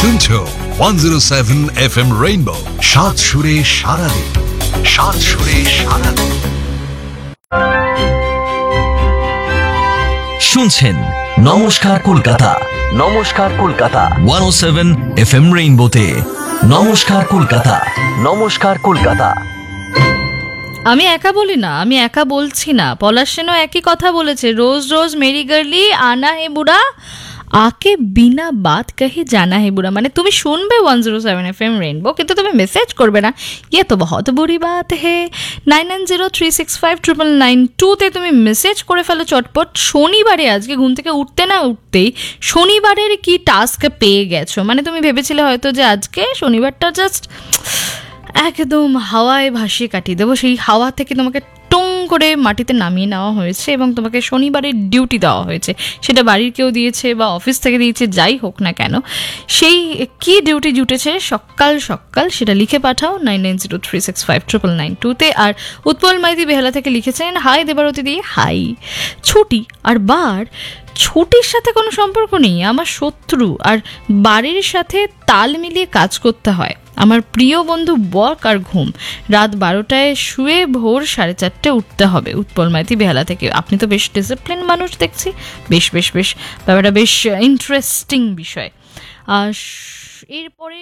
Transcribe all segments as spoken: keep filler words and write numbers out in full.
শুনছো one zero seven F M rainbow, সাত সুরে সারাদিন, সাত সুরে সারাদিন। শুনছেন নমস্কার কলকাতা, নমস্কার কলকাতা ওয়ান ও সেভেন এফ এম রেইনবোতে। নমস্কার কলকাতা, নমস্কার কলকাতা। আমি একা বলি না, আমি একা বলছি না, পলাশ সেনও একই কথা বলেছে। রোজ রোজ মেরি গার্লি আনা হে বুড়া, আকে বিনা বাত কহে জানা হে বুড়া। মানে তুমি শুনবে one zero seven F M rainbow, কিন্তু তুমি মেসেজ করবে না। ইয়ে তো বহুত বুড়ি বাত হে। Nine nine zero three six five triple nine টুতে তুমি মেসেজ করে ফেলো চটপট। শনিবারে আজকে ঘুম থেকে উঠতে না উঠতেই শনিবারের কি টাস্ক পেয়ে গেছো। মানে তুমি ভেবেছিলে হয়তো যে আজকে শনিবারটা জাস্ট একদম হাওয়ায় ভাসিয়ে কাটিয়ে দেবো, সেই হাওয়া থেকে তোমাকে টং করে মাটিতে নামিয়ে নেওয়া হয়েছে এবং তোমাকে শনিবারের ডিউটি দেওয়া হয়েছে। সেটা বাড়ির কেউ দিয়েছে বা অফিস থেকে দিয়েছে, যাই হোক না কেন, সেই কি ডিউটি জুটেছে সকাল সকাল সেটা লিখে পাঠাও nine nine zero three six five triple nine টুতে। আর উৎপল মাইতি বেহালা থেকে লিখেছেন, হাই দেবারতী দিয়ে হাই। ছুটি আর বার, ছুটির সাথে কোনো সম্পর্ক নেই, আমার শত্রু। আর বাড়ির সাথে তাল মিলিয়ে কাজ করতে হয়। আমার প্রিয় বন্ধু ওয়ার্ক আর ঘুম। রাত বারোটায় শুয়ে ভোর সাড়ে চারটে উঠতে হবে। উৎপল মাইতি বেহালা থেকে। আপনি তো বেশ ডিসিপ্লিন মানুষ দেখছি। বেশ বেশ বেশ ব্যাপারটা বেশ ইন্টারেস্টিং বিষয়। আর এরপরে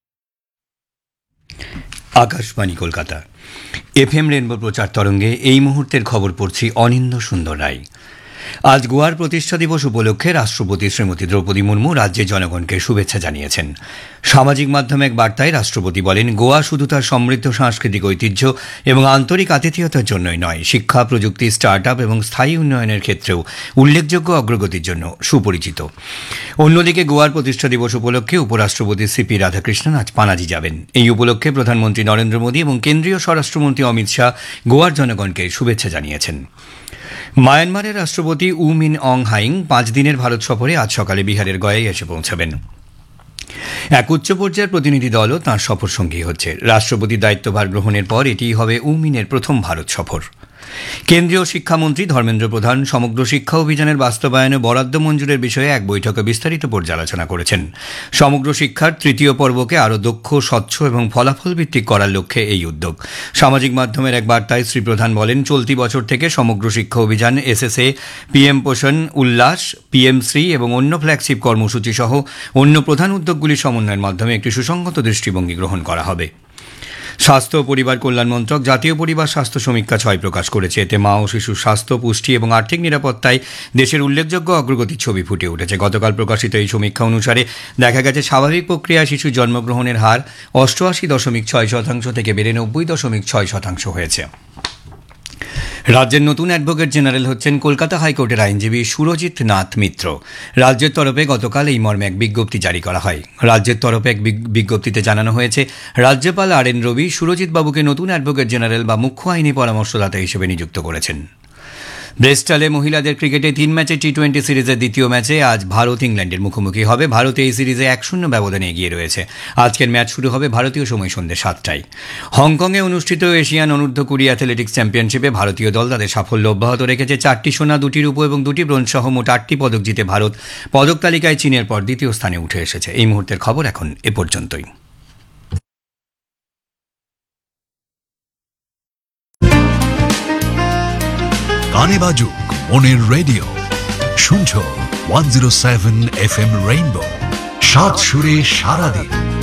Akashvani Kolkata F M rainbow প্রচার তরঙ্গে এই মুহূর্তের খবর পড়ছি অনিন্দ সুন্দর রায়। আজ গোয়ার প্রতিষ্ঠা দিবস উপলক্ষে রাষ্ট্রপতি শ্রীমতী দ্রৌপদী মুর্মু রাজ্যের জনগণকে শুভেচ্ছা জানিয়েছেন। সামাজিক মাধ্যমে এক বার্তায় রাষ্ট্রপতি বলেন, গোয়া শুধু তার সমৃদ্ধ সাংস্কৃতিক ঐতিহ্য এবং আন্তরিক আতিথেয়তার জন্যই নয়, শিক্ষা, প্রযুক্তি, স্টার্ট আপ এবং স্থায়ী উন্নয়নের ক্ষেত্রেও উল্লেখযোগ্য অগ্রগতির জন্য সুপরিচিত। অন্যদিকে গোয়ার প্রতিষ্ঠা দিবস উপলক্ষে উপরাষ্ট্রপতি সিপি রাধাকৃষ্ণন আজ পানাজি যাবেন। এই উপলক্ষে প্রধানমন্ত্রী নরেন্দ্র মোদী এবং কেন্দ্রীয় স্বরাষ্ট্রমন্ত্রী অমিত শাহ গোয়ার জনগণকে শুভেচ্ছা জানিয়েছেন। মায়ানমারের রাষ্ট্রপতি উ মিন অং হাইং পাঁচ দিনের ভারত সফরে আজ সকালে বিহারের গয়ায় এসে পৌঁছাবেন। এক উচ্চ পর্যায়ের প্রতিনিধি দলও তাঁর সফর সঙ্গী হচ্ছে। রাষ্ট্রপতির দায়িত্বভার গ্রহণের পর এটিই হবে উ মিনের প্রথম ভারত সফর। কেন্দ্রীয় শিক্ষামন্ত্রী ধর্মেন্দ্র প্রধান সমগ্র শিক্ষা অভিযানের বাস্তবায়নে বরাদ্দ মঞ্জুরের বিষয়ে এক বৈঠকে বিস্তারিত পর্যালোচনা করেছেন। সমগ্র শিক্ষার তৃতীয় পর্বকে আরও দক্ষ, স্বচ্ছ এবং ফলাফল ভিত্তিক করার লক্ষ্যে এই উদ্যোগ। সামাজিক মাধ্যমের এক বার্তায় শ্রী প্রধান বলেন, চলতি বছর থেকে সমগ্র শিক্ষা অভিযান, এসএসএ, পিএম পোষণ, উল্লাস, পিএম শ্রী এবং অন্য ফ্ল্যাগশিপ কর্মসূচি সহ অন্য প্রধান উদ্যোগগুলির সমন্বয়ের মাধ্যমে একটি সুসংহত দৃষ্টিভঙ্গি গ্রহণ করা হবে। স্বাস্থ্য ও পরিবার কল্যাণ মন্ত্রক জাতীয় পরিবার স্বাস্থ্য সমীক্ষা ছয় প্রকাশ করেছে। এতে মা ও শিশুর স্বাস্থ্য, পুষ্টি এবং আর্থিক নিরাপত্তায় দেশের উল্লেখযোগ্য অগ্রগতির ছবি ফুটে উঠেছে। গতকাল প্রকাশিত এই সমীক্ষা অনুসারে দেখা গেছে, স্বাভাবিক প্রক্রিয়ায় শিশু জন্মগ্রহণের হার অষ্টআশি দশমিক ছয় শতাংশ থেকে বেড়ে নব্বই দশমিক ছয় শতাংশ হয়েছে। রাজ্যের নতুন অ্যাডভোকেট জেনারেল হচ্ছেন কলকাতা হাইকোর্টের আইনজীবী সুরজিৎ নাথ মিত্র। রাজ্যের তরফে গতকাল এই মর্মে এক বিজ্ঞপ্তি জারি করা হয়। রাজ্যের তরফে এক বিজ্ঞপ্তিতে জানানো হয়েছে, রাজ্যপাল আর এন রবি সুরজিৎ বাবুকে নতুন অ্যাডভোকেট জেনারেল বা মুখ্য আইনি পরামর্শদাতা হিসেবে নিযুক্ত করেছেন। ব্রেস্টালে মহিলাদের ক্রিকেটে তিন ম্যাচে টি টোয়েন্টি সিরিজের দ্বিতীয় ম্যাচে আজ ভারত ইংল্যান্ডের মুখোমুখি হবে। ভারত এই সিরিজে এক শূন্য ব্যবধানে এগিয়ে রয়েছে। আজকের ম্যাচ শুরু হবে ভারতীয় সময় সন্ধ্যে সাতটায়। হংকংয়ে অনুষ্ঠিত এশিয়ান অনূর্ধ্ব কুড়ি অ্যাথলেটিক্স চ্যাম্পিয়নশিপে ভারতীয় দল তাদের সাফল্য অব্যাহত রেখেছে। চারটি সোনা, দুটি রূপো এবং দুটি ব্রোঞ্জ সহ মোট আটটি পদক জিতে ভারত পদক তালিকায় চীনের পর দ্বিতীয় স্থানে উঠে এসেছে। এই মুহূর্তের খবর এখন এ পর্যন্তই। গানে বাজুক মনের রেডিও, শুনছো one zero seven F M rainbow, সাত সুরে সারাদিন।